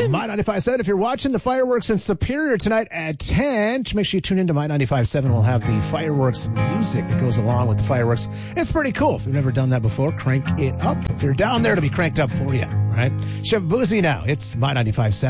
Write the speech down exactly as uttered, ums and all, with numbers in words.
My ninety-five point seven. If you're watching the fireworks in Superior tonight at ten, make sure you tune into My ninety-five point seven. We'll have the fireworks music that goes along with the fireworks. It's pretty cool. If you've never done that before, crank it up. If you're down there, it'll be cranked up for you, right? Shabuzi now. It's My ninety-five point seven.